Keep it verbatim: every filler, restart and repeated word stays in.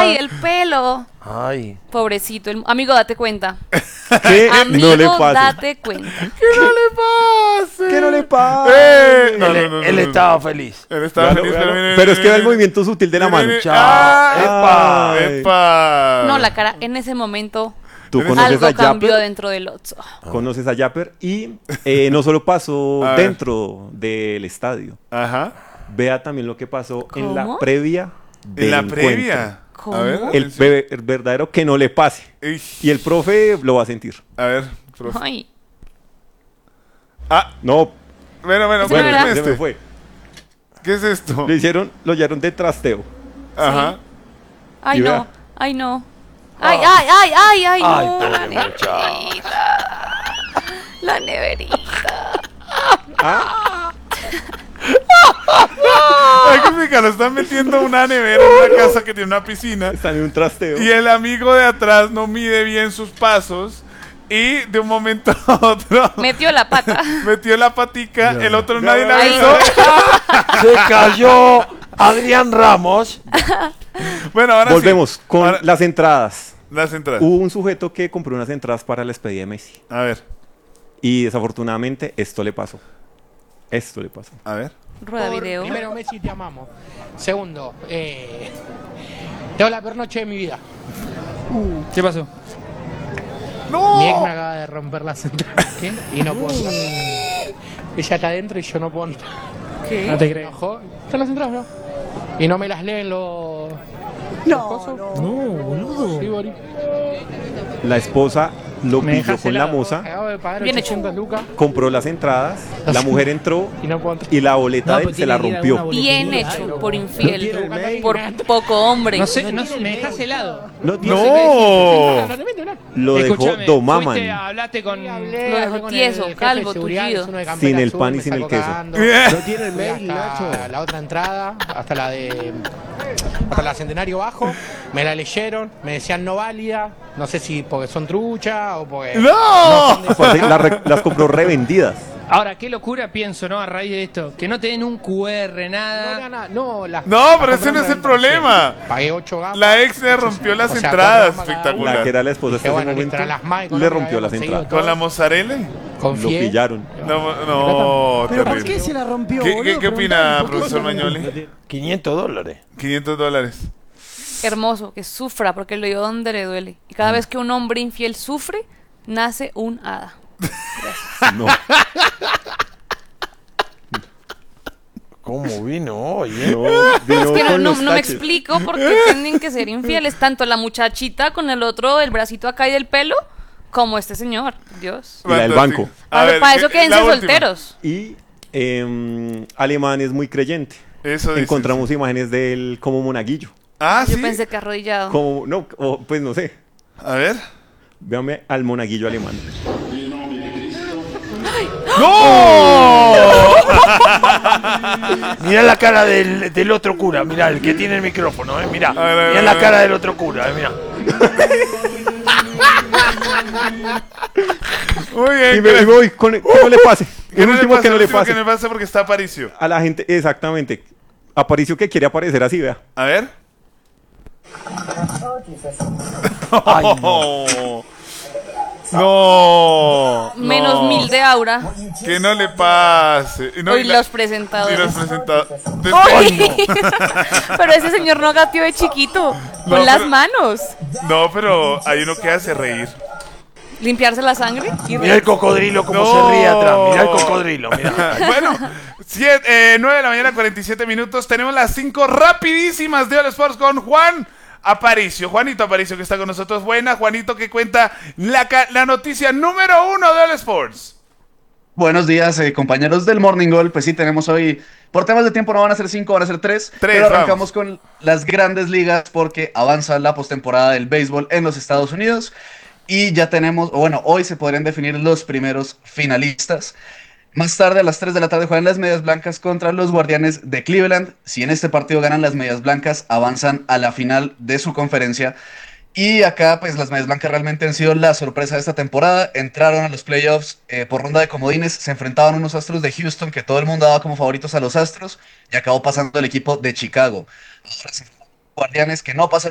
Ay, el pelo. Ay. Pobrecito. El... Amigo, date cuenta. ¿Qué Amigo, no le pase? date cuenta. ¡Que no le pase! ¿Qué no le pase? Eh, No, él no, no, él no, no. estaba feliz. Él estaba Véalo, feliz, véalo. pero mire, Pero es que mire, ve el mire. movimiento sutil de la Mire, mano. mire. Chao. ¡Ah! Ay. ¡Epa! No, la cara en ese momento Tú Algo conoces algo a cambió Japper, dentro del Otso. conoces a Japper y eh, no solo pasó A ver. dentro del estadio, Ajá. vea también lo que pasó en la ¿Cómo? previa del En la encuentro. previa. ¿Cómo? A ver. El, be- el verdadero que no le pase. Ish. Y el profe lo va a sentir. A ver, profe. Ay, Ah, No, bueno, bueno, Ese no ¿qué era. es se me este? fue. ¿Qué es esto? Le hicieron, lo hallaron de trasteo. Ajá. ay Y no, vea. ay no. Ay, ay, ay, ay, ay, Ay, no. La pobre muchacho. neverita. La neverita. Hay que explicar, lo están metiendo a una nevera en una casa que tiene una piscina. Están en un trasteo. Y el amigo de atrás no mide bien sus pasos. Y de un momento a otro Metió la pata. metió la patica. El otro nadie le Ay. avisó. Se cayó Adrián Ramos. Bueno, ahora Volvemos sí. con Ahora- las entradas. las entradas. Hubo un sujeto que compró unas entradas para la despedida de Messi. A ver, Y desafortunadamente esto le pasó. Esto le pasó. a ver. Rueda Por- video. Primero, Messi, te amamos. Segundo, eh, tengo la peor noche de mi vida. ¿Qué pasó? Mi ex me acaba de romper la entradas. ¿Qué? Y no puedo entrar. Ella está adentro y yo no puedo entrar. ¿Qué? No te creo. Están las entradas, ¿no? Y no me las leen los... No, no. No, boludo. Sí, Boris. La esposa lo Me pilló dejas con la helado. moza, Acabo de pagar Bien ochocientas lucas compró las entradas, la mujer entró y no puedo entrar. y la boleta No, de él pues se la tiene que ir a rompió. una Bien boletería, hecho, algo. por tiene infiel. el mail. Por poco hombre. No sé, no sé, me dejas helado. No, ¡No! No, no te miento, no. lo dejó Escúchame, domaman. fuiste, hablaste con... Hablé, Lo dejó hablé con tieso, el jefe calvo, de seguridad, tullido. es uno de campera Sin el azul, pan y me sin el sacó queso. cagando. No tiene el Fui mail, hasta Nacho. la otra entrada, hasta la de hasta la Centenario Bajo, me la leyeron, me decían no válida, no sé si porque son trucha o porque ¡No! Aparte, la re- las compró revendidas. Ahora, qué locura pienso, ¿no? A raíz de esto. Que no te den un Q R, no, nada. no, no, no, las- No, las pero ese compraron no es el en- problema. sí, pagué ocho gamas. La ex le rompió las O sea, entradas. cuatro gamas cada La que Espectacular. era la esposa Dije, hasta ese bueno, momento listo, las más le económicas rompió había las conseguido entradas. todo. ¿Con la mozzarella? Lo Confié. pillaron. No, no, ¿Pero por terrible. qué se la rompió, ¿Qué, boludo? qué, qué opina, Preguntale, ¿por qué profesor se la rompió? Mañoli? quinientos dólares. quinientos dólares. Hermoso, que sufra, porque lo dio donde le duele. Y cada vez que un hombre infiel sufre, nace un hada. No. ¿Cómo vino hoy, eh? No, Es vino que no, con no, los no me taches. explico por qué tienen que ser infieles. Tanto la muchachita con el otro, el bracito acá y del pelo, como este señor. Dios. Y la del Fantástico. banco. A ver, Para eso ¿qué- quédense la última? solteros. Y em, Alemán es muy creyente. Eso dice. Encontramos imágenes de él como monaguillo. Ah, Yo sí. pensé que arrodillado. Como, no, o, pues no sé. A ver. Véame al monaguillo alemán. ¡No! Mirá la cara del, del otro cura, mirá, el que tiene el micrófono, eh, mirá. ver, a ver, Mirá a la ver. cara del otro cura, eh, mirá. Muy bien. Y me, y me voy con que no le pase. Que El no le último pase, que no el le último pase. que no le pase porque está Aparicio. A la gente, exactamente. Aparicio que quiere aparecer así, vea. A ver. Ay, no. Oh. No. Menos no. mil de aura. Que no le pase. Y no, Hoy y la- los y presentadores. los presentadores. ¡Ay! Pero ese señor no gateó de chiquito. No, Con las pero- manos. No, pero hay uno que hace reír. Limpiarse la sangre. Y Mirá el cocodrilo como No. se ríe atrás, mirá el cocodrilo, mirá. Bueno, siete, eh, nueve de la mañana, cuarenta y siete minutos. Tenemos las cinco rapidísimas de All Sports con Juan Aparicio. Juanito Aparicio que está con nosotros. Buena, Juanito que cuenta la, ca- la noticia número uno de All Sports. Buenos días, eh, compañeros del Morning Goal. Pues sí, tenemos hoy, por temas de tiempo no van a ser cinco, van a ser tres. Tres, pero arrancamos vamos. con las grandes ligas porque avanza la postemporada del béisbol en los Estados Unidos. Y ya tenemos, o bueno, hoy se podrían definir los primeros finalistas. Más tarde, a las tres de la tarde, juegan las Medias Blancas contra los Guardianes de Cleveland. Si en este partido ganan las Medias Blancas, avanzan a la final de su conferencia. Y acá, pues, las Medias Blancas realmente han sido la sorpresa de esta temporada. Entraron a los playoffs eh, por ronda de comodines. Se enfrentaban a unos Astros de Houston que todo el mundo daba como favoritos a los Astros. Y acabó pasando el equipo de Chicago. Ahora se Guardianes que no pasaron